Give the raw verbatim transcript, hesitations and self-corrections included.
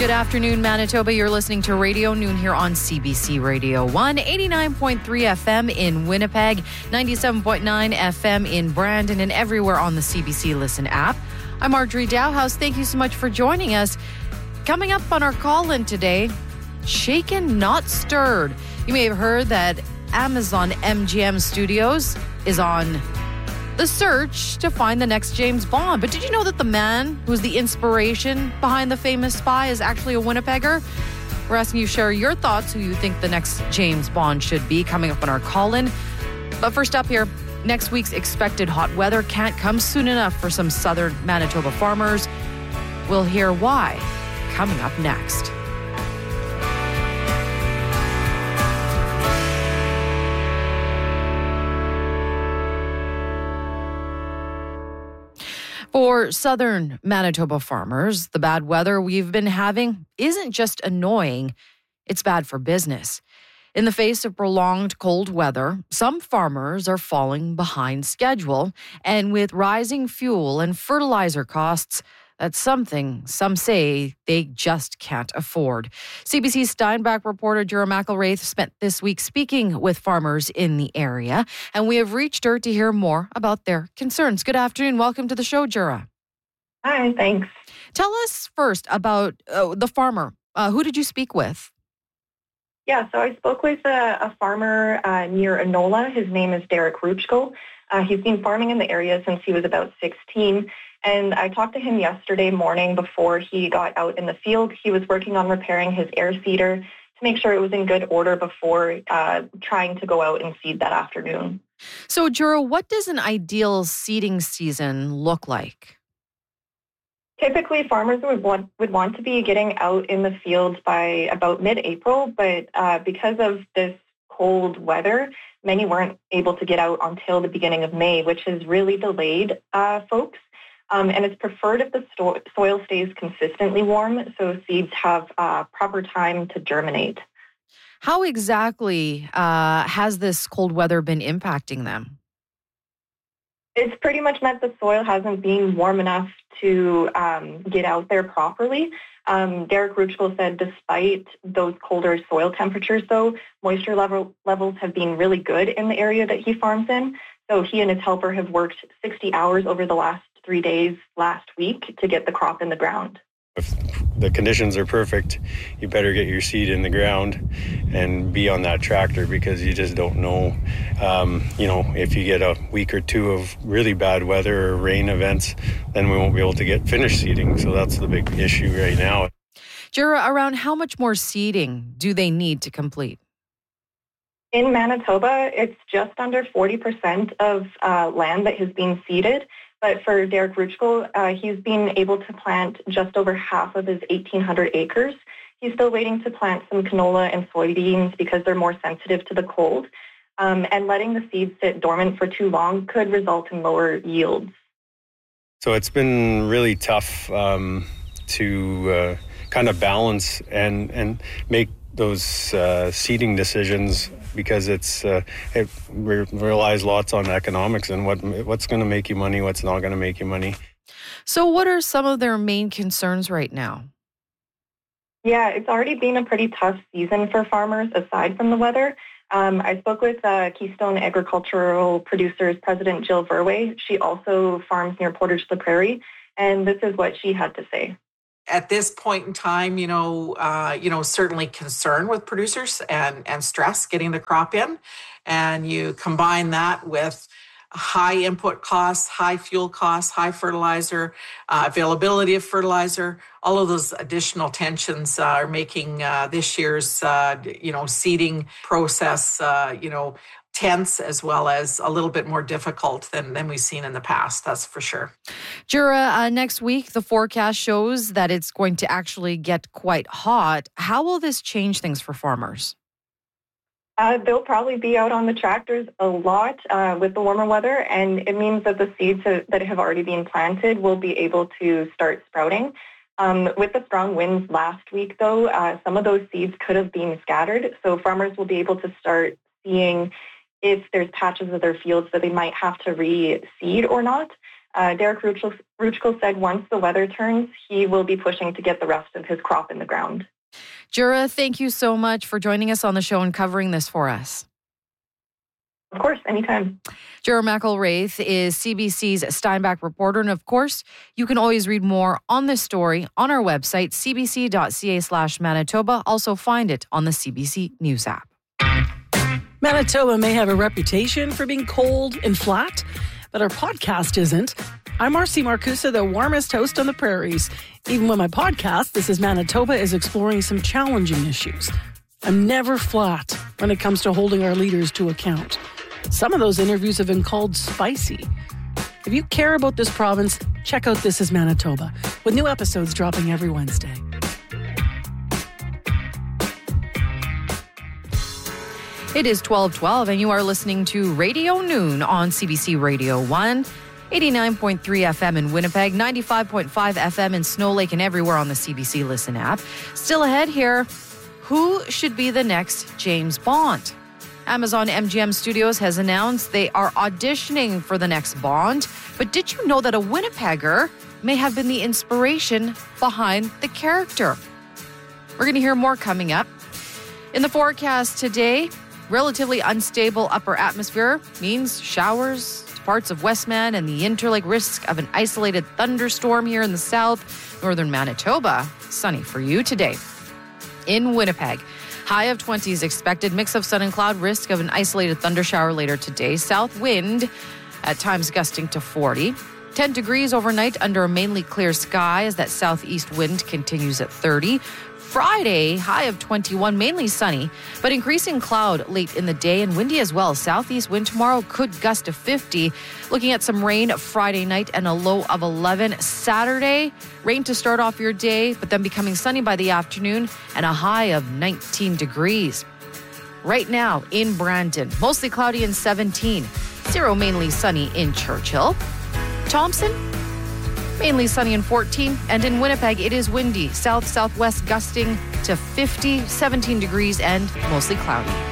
Good afternoon, Manitoba. You're listening to Radio Noon here on C B C Radio one, eighty-nine point three F M in Winnipeg, ninety-seven point nine F M in Brandon, and everywhere on the C B C Listen app. I'm Marjorie Dowhouse. Thank you so much for joining us. Coming up on our call-in today, shaken, not stirred. You may have heard that Amazon M G M Studios is on the search to find the next James Bond. But did you know that the man who's the inspiration behind the famous spy is actually a Winnipegger? We're asking you to share your thoughts, who you think the next James Bond should be, coming up on our call-in. But first up here, next week's expected hot weather can't come soon enough for some southern Manitoba farmers. We'll hear why coming up next. For southern Manitoba farmers, the bad weather we've been having isn't just annoying, it's bad for business. In the face of prolonged cold weather, some farmers are falling behind schedule, and with rising fuel and fertilizer costs, that's something some say they just can't afford. C B C's Steinbach reporter Jura McElraith spent this week speaking with farmers in the area, and we have reached her to hear more about their concerns. Good afternoon. Welcome to the show, Jura. Hi, thanks. Tell us first about uh, the farmer. Uh, who did you speak with? Yeah, so I spoke with a, a farmer uh, near Enola. His name is Derek Ruchko. Uh, he's been farming in the area since he was about sixteen. And I talked to him yesterday morning before he got out in the field. He was working on repairing his air seeder to make sure it was in good order before uh, trying to go out and seed that afternoon. So, Jura, what does an ideal seeding season look like? Typically, farmers would want, would want to be getting out in the fields by about mid-April, but uh, because of this cold weather, many weren't able to get out until the beginning of May, which has really delayed uh, folks. Um, and it's preferred if the sto- soil stays consistently warm, so seeds have uh, proper time to germinate. How exactly uh, has this cold weather been impacting them? It's pretty much meant the soil hasn't been warm enough to um, get out there properly. Um, Derek Ruchko said despite those colder soil temperatures, though, moisture level levels have been really good in the area that he farms in. So he and his helper have worked sixty hours over the last three days last week to get the crop in the ground. If the conditions are perfect, you better get your seed in the ground and be on that tractor, because you just don't know, um, you know, if you get a week or two of really bad weather or rain events, then we won't be able to get finished seeding. So that's the big issue right now. Jura, around how much more seeding do they need to complete? In Manitoba, it's just under forty percent of uh, land that has been seeded. But for Derek Ruchko, uh, he's been able to plant just over half of his eighteen hundred acres. He's still waiting to plant some canola and soybeans because they're more sensitive to the cold. Um, and letting the seeds sit dormant for too long could result in lower yields. So it's been really tough um, to uh, kind of balance and, and make those uh, seeding decisions, because it's uh, it re- relies lots on economics and what what's going to make you money, what's not going to make you money. So what are some of their main concerns right now? Yeah, it's already been a pretty tough season for farmers aside from the weather. Um, I spoke with uh, Keystone Agricultural Producers President Jill Verway. She also farms near Portage la Prairie, and this is what she had to say. At this point in time, you know, uh, you know, certainly concern with producers and, and stress getting the crop in. And you combine that with high input costs, high fuel costs, high fertilizer, uh, availability of fertilizer. All of those additional tensions uh, are making uh, this year's, uh, you know, seeding process, uh, you know, tense as well as a little bit more difficult than, than we've seen in the past, that's for sure. Jura, uh, next week, the forecast shows that it's going to actually get quite hot. How will this change things for farmers? Uh, they'll probably be out on the tractors a lot uh, with the warmer weather, and it means that the seeds that have already been planted will be able to start sprouting. Um, with the strong winds last week, though, uh, some of those seeds could have been scattered, so farmers will be able to start seeing if there's patches of their fields that they might have to reseed or not. Uh, Derek Rutschkel said once the weather turns, he will be pushing to get the rest of his crop in the ground. Jura, thank you so much for joining us on the show and covering this for us. Of course, anytime. Jura McElraith is C B C's Steinbach reporter. And of course, you can always read more on this story on our website, cbc.ca slash Manitoba. Also find it on the C B C News app. Manitoba may have a reputation for being cold and flat, but our podcast isn't. I'm Marcy Marcusa, the warmest host on the prairies. Even when my podcast, This is Manitoba, is exploring some challenging issues. I'm never flat when it comes to holding our leaders to account. Some of those interviews have been called spicy. If you care about this province, check out This is Manitoba, with new episodes dropping every Wednesday. It is twelve twelve, and you are listening to Radio Noon on C B C Radio one, eighty-nine point three F M in Winnipeg, ninety-five point five F M in Snow Lake, and everywhere on the C B C Listen app. Still ahead here, who should be the next James Bond? Amazon M G M Studios has announced they are auditioning for the next Bond. But did you know that a Winnipegger may have been the inspiration behind the character? We're going to hear more coming up. In the forecast today, relatively unstable upper atmosphere means showers to parts of Westman and the Interlake, risk of an isolated thunderstorm here in the south. Northern Manitoba, sunny for you today. In Winnipeg, high of twenties expected, mix of sun and cloud, risk of an isolated thundershower later today. South wind at times gusting to forty. ten degrees overnight under a mainly clear sky as that southeast wind continues at thirty. Friday, high of twenty-one, mainly sunny, but increasing cloud late in the day and windy as well. Southeast wind tomorrow could gust to fifty. Looking at some rain Friday night and a low of eleven. Saturday, rain to start off your day, but then becoming sunny by the afternoon and a high of nineteen degrees. Right now in Brandon, mostly cloudy and seventeen. Zero mainly sunny in Churchill. Thompson, mainly sunny and fourteen. And in Winnipeg, it is windy. South-southwest gusting to fifty, seventeen degrees and mostly cloudy.